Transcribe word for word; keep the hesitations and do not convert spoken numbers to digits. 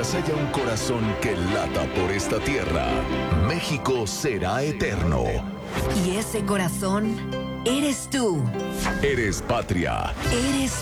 Mientras haya un corazón que lata por esta tierra, México será eterno. Y ese corazón eres tú. Eres patria. Eres